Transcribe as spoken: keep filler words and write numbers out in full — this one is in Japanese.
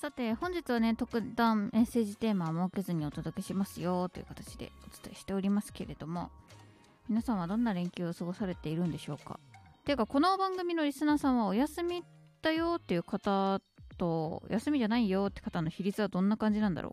さて本日はね特段メッセージテーマは設けずにお届けしますよという形でお伝えしておりますけれども、皆さんはどんな連休を過ごされているんでしょうか。ていうかこの番組のリスナーさんはお休みだよっていう方と休みじゃないよって方の比率はどんな感じなんだろ